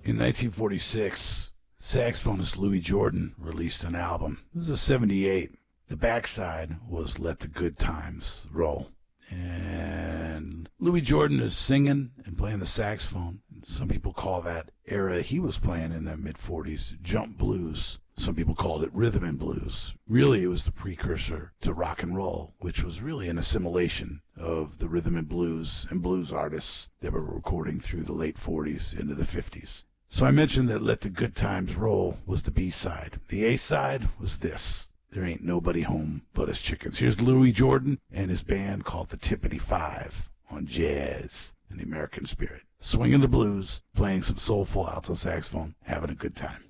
In 1946, saxophonist Louis Jordan released an album. This is a 78. The backside was Let the Good Times Roll. And Louis Jordan is singing and playing the saxophone. Some people call that era he was playing in the mid-40s jump blues. Some people called it rhythm and blues. Really, it was the precursor to rock and roll, which was really an assimilation of the rhythm and blues artists that were recording through the late 40s into the 50s. So I mentioned that Let the Good Times Roll was the B-side. The A-side was this. There Ain't Nobody Home But Us Chickens. Here's Louis Jordan and his band called the Tippity Five on Jazz and the American Spirit. Swinging the blues, playing some soulful alto saxophone, having a good time.